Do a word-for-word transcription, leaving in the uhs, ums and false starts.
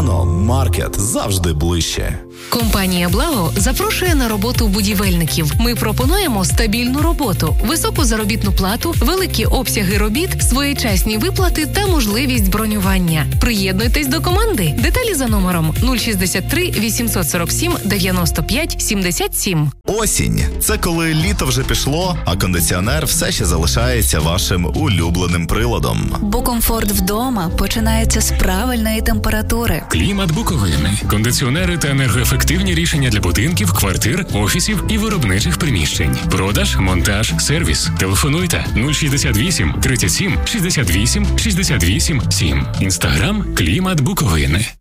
Техномаркет завжди ближче. Компанія «Благо» запрошує на роботу будівельників. Ми пропонуємо стабільну роботу, високу заробітну плату, великі обсяги робіт, своєчасні виплати та можливість бронювання. Приєднуйтесь до команди. Деталі за номером нуль шістдесят три вісімсот сорок сім дев'яносто п'ять сімдесят сім. Осінь – це коли літо вже пішло, а кондиціонер все ще залишається вашим улюбленим приладом. Бо комфорт вдома починається з правильної температури. Клімат Буковини. Кондиціонери та енергоефективні рішення для будинків, квартир, офісів і виробничих приміщень. Продаж, монтаж, сервіс. Телефонуйте нуль шістдесят вісім тридцять сім шістдесят вісім шістдесят вісім сім. Інстаграм Клімат Буковини.